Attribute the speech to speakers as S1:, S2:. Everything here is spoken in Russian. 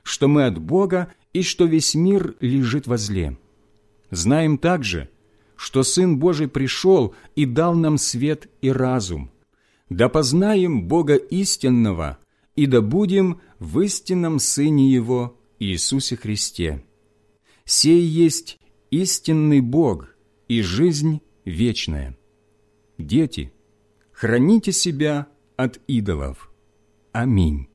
S1: что мы от Бога и что весь мир лежит во зле. Знаем также, что Сын Божий пришел и дал нам свет и разум, да познаем Бога истинного и да будем в истинном Сыне Его, Иисусе Христе. Сей есть истинный Бог и жизнь вечная. Дети, храните себя от идолов. Аминь.